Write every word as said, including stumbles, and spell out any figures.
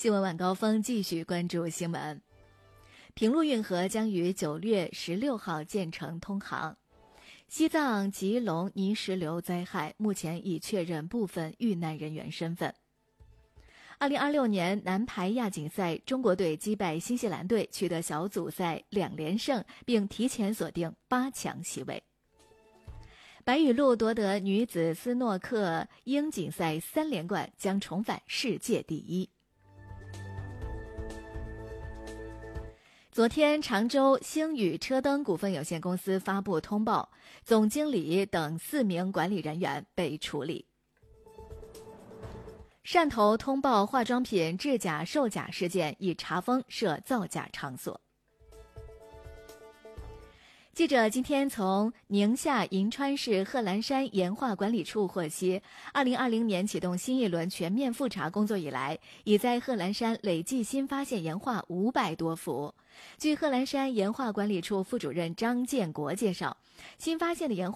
新闻晚高峰继续关注新闻。平陆运河将于九月十六号建成通航。西藏吉隆泥石流灾害目前已确认部分遇难人员身份。二零二六年男排亚锦赛，中国队击败新西兰队，取得小组赛两连胜，并提前锁定八强席位。白雨露夺得女子斯诺克英锦赛三连冠，将重返世界第一。昨天，常州星宇车灯股份有限公司发布通报，总经理等四名管理人员被处理。汕头通报化妆品制假售假事件，已查封涉造假场所。记者今天从宁夏银川市贺兰山盐化管理处获悉，二零二零年启动新一轮全面复查工作以来，已在贺兰山累计新发现盐化五百多幅。据贺兰山盐化管理处副主任张建国介绍，新发现的盐化